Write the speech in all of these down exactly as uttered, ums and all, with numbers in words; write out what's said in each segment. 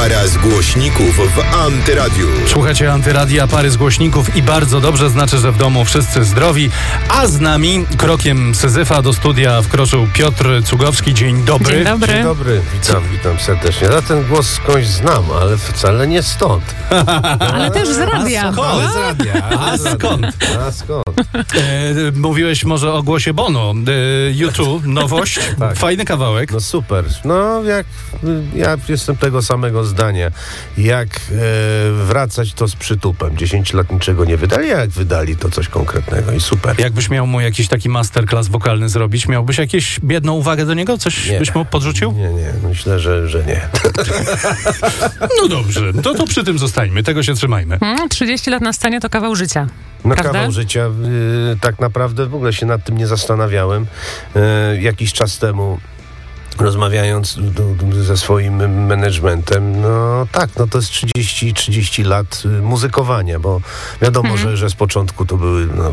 Para z głośników w Antyradiu. Słuchajcie Antyradia, pary z głośników i bardzo dobrze, znaczy, że w domu wszyscy zdrowi. A z nami krokiem Syzyfa do studia wkroczył Piotr Cugowski. Dzień dobry. Dzień dobry. Dzień dobry, witam, witam serdecznie. Ja ten głos skądś znam, ale wcale nie stąd. Ale też z radia. A skąd? Z radia. A skąd? A skąd? E, mówiłeś może o głosie Bono. E, YouTube, nowość, Tak. fajny kawałek. No super. No jak ja jestem tego samego zdania. Jak e, wracać to z przytupem. dziesięć lat niczego nie wydali, a jak wydali to coś konkretnego i super. Jakbyś miał mu jakiś taki masterclass wokalny zrobić, miałbyś jakieś biedną uwagę do niego? Coś Nie. byś mu podrzucił? Nie, nie, myślę, że, że nie. No dobrze, to, to przy tym zostańmy, tego się trzymajmy. Hmm, trzydzieści lat na scenie to kawał życia. No Prawda? kawał życia. Y, tak naprawdę w ogóle się nad tym nie zastanawiałem. Y, jakiś czas temu rozmawiając do, do, ze swoim managementem, no tak, no to jest trzydzieści, trzydzieści lat y, muzykowania, bo wiadomo, Mhm. że, że z początku to były no,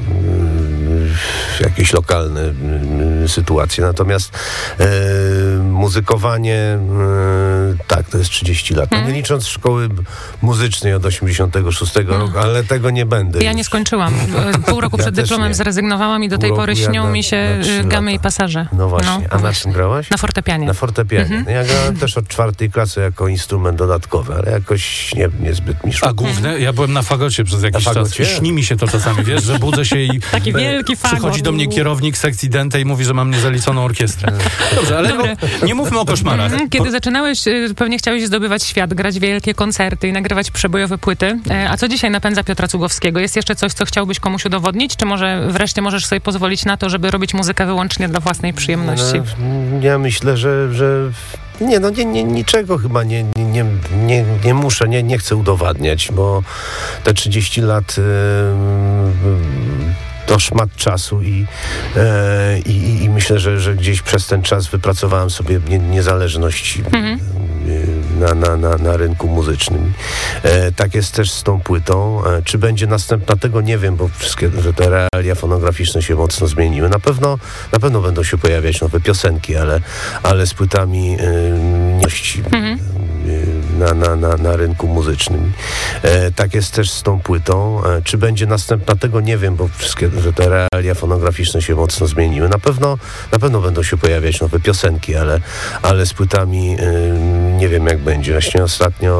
y, jakieś lokalne y, sytuacje, natomiast y, muzykowanie y, tak, to jest trzydzieści lat. No, nie licząc szkoły muzycznej od osiemdziesiątego szóstego roku, ale tego nie będę. Ja już. nie skończyłam. Pół roku Ja przed też dyplomem nie. zrezygnowałam i do Pół tej roku pory ja śnią na- mi się na trzy y, gamy lata. i pasaże. No właśnie. No, A na właśnie. czym grałaś? Na fortepianie. Na fortepianie. Mhm. No ja grałem też od czwartej klasy jako instrument dodatkowy, ale jakoś nie, niezbyt mi szło. A główne? Ja byłem na fagocie przez jakiś Na czas. fagocie? I śni mi się to czasami, wiesz, że budzę się i Taki e, wielki fagot. przychodzi do mnie kierownik sekcji dętej i mówi, że mam niezaliconą orkiestrę. Dobrze, ale Dobre. no, nie mówmy o koszmarach. Mhm. Kiedy zaczynałeś, y, pewnie chciałeś zdobywać świat, grać wielkie koncerty i nagrywać przebojowe płyty. E, A co dzisiaj napędza Piotra Cugowskiego? Jest jeszcze coś, co chciałbyś komuś udowodnić? Czy może wreszcie możesz sobie pozwolić na to, żeby robić muzykę wyłącznie dla własnej przyjemności? No, ja myślę, że, że nie, no nie, nie, niczego chyba nie, nie, nie, nie, nie muszę, nie, nie chcę udowadniać, bo te trzydzieści lat yy, to szmat czasu i, e, i, i myślę, że, że gdzieś przez ten czas wypracowałem sobie nie, niezależność Mhm. yy, na, na, na, na rynku muzycznym. E, tak jest też z tą płytą. E, czy będzie następna, tego nie wiem, bo wszystkie że te realia fonograficzne się mocno zmieniły. Na pewno, na pewno będą się pojawiać nowe piosenki, ale, ale z płytami e, nieści Mhm. e, na, na, na, na rynku muzycznym. E, tak jest też z tą płytą. E, czy będzie następna, tego nie wiem, bo wszystkie że te realia fonograficzne się mocno zmieniły. Na pewno, na pewno będą się pojawiać nowe piosenki, ale, ale z płytami e, nie wiem, jak będzie. Właśnie ostatnio